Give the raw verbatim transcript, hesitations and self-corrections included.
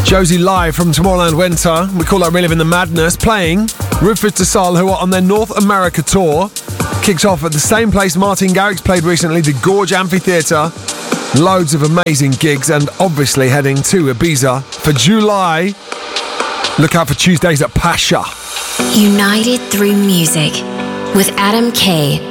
Josie live from Tomorrowland Winter. We call that Reliving the Madness. Playing Rufus Du Sol, who are on their North America tour. Kicks off at the same place Martin Garrix played recently, the Gorge Amphitheatre. Loads of amazing gigs, and obviously heading to Ibiza for July. Look out for Tuesdays at Pasha. United through music with Adam Kay